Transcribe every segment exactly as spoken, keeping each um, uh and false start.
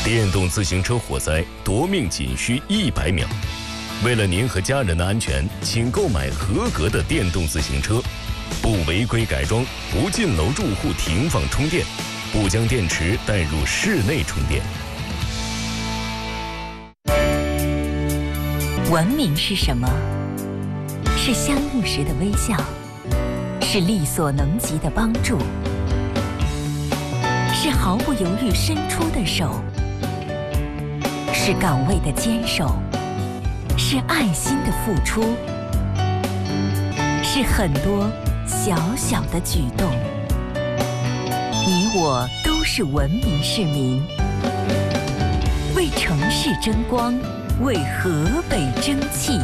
电动自行车火灾夺命仅需一百秒。为了您和家人的安全，请购买合格的电动自行车，不违规改装，不进楼住户停放充电，不将电池带入室内充电。 文明是什么？是相遇时的微笑，是力所能及的帮助，是毫不犹豫伸出的手，是岗位的坚守，是爱心的付出，是很多小小的举动。你我都是文明市民，为城市争光，为河北争气。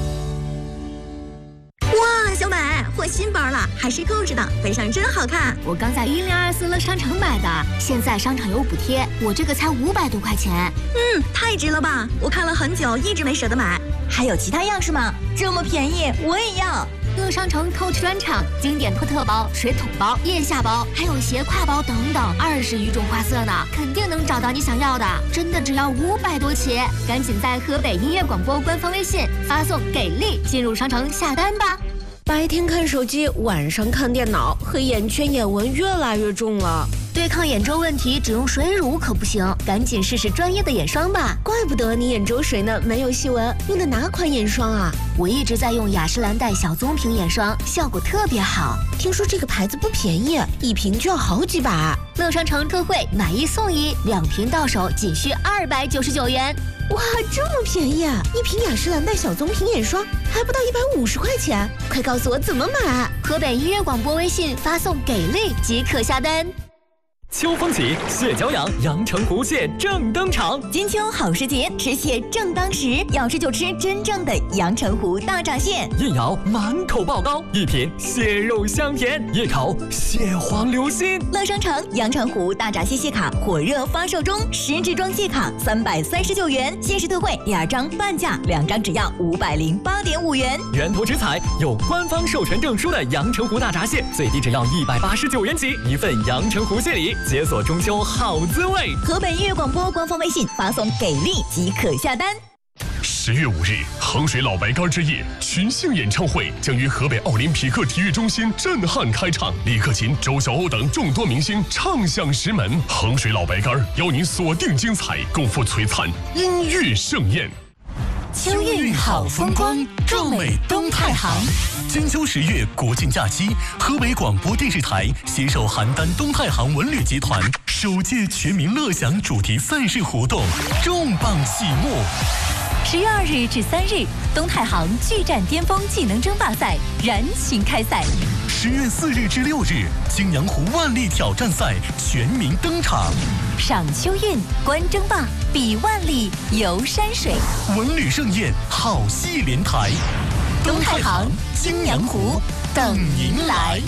哇，小美换新包了，还是购置的，背上真好看。 我刚在一零二四乐商城买的，现在商场有补贴，我这个才五百多块钱。 嗯，太值了吧！我看了很久，一直没舍得买。还有其他样式吗？这么便宜，我也要。 乐商城 Coach 专场，经典托特包、水桶包、腋下包，还有斜挎包等等，二十余种花色呢，肯定能找到你想要的。真的只要五百多起，赶紧在河北音乐广播官方微信发送“给力”进入商城下单吧。 白天看手机，晚上看电脑，黑眼圈、眼纹越来越重了。 对抗眼周问题，只用水乳可不行，赶紧试试专业的眼霜吧。 怪不得你眼周水呢没有细纹，用的哪款眼霜啊？ 我一直在用雅诗兰黛小棕瓶眼霜，效果特别好。 听说这个牌子不便宜，一瓶就要好几百。 乐商城特惠，买一送一，两瓶到手仅需二百九十九元。 哇，这么便宜啊！一瓶雅诗兰黛小棕瓶眼霜还不到一百五十块钱，快告诉我怎么买！ 河北音乐广播微信发送“给力”即可下单。 秋风起，蟹脚痒，阳澄湖蟹正登场。 金秋好时节，吃蟹正当时，要吃就吃真正的阳澄湖大闸蟹。 一咬满口爆膏，一品蟹肉香甜，一口蟹黄流心。 乐商城阳澄湖大闸蟹蟹卡火热发售中，十支装蟹卡三百三十九元，限时特惠，第二张半价，两张只要五百零八点五元。 源头直采，有官方授权证书的阳澄湖大闸蟹，最低只要一百八十九元起，一份阳澄湖蟹礼。解锁中秋好滋味。 河北音乐广播官方微信发送“给力”即可下单。 十月五日，衡水老白干之夜群星演唱会将于河北奥林匹克体育中心震撼开场，李克勤、周晓鸥等众多明星唱响石门。衡水老白干邀您锁定精彩，共赴璀璨音乐盛宴。 秋韵好风光，壮美东太行。 金秋十月国庆假期，河北广播电视台携手邯郸东太行文旅集团首届全民乐享主题赛事活动重磅启幕。 十月二日至三日，东太行巨战巅峰技能争霸赛燃情开赛。 十月四日至六日，青阳湖万历挑战赛全民登场。 赏秋韵，观争霸，比万历，游山水， 文旅盛宴，好戏连台。 东太行、青阳湖等您来。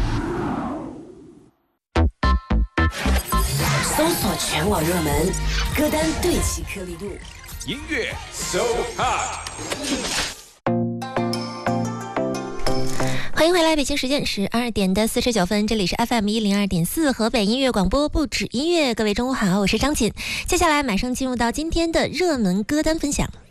搜索全网热门歌单，对齐颗粒度， 音乐 so hot。 欢迎回来，北京时间十二点的四十九分，这里是 F M 一零二点四河北音乐广播，不止音乐。各位中午好，我是张锦。接下来马上进入到今天的热门歌单分享。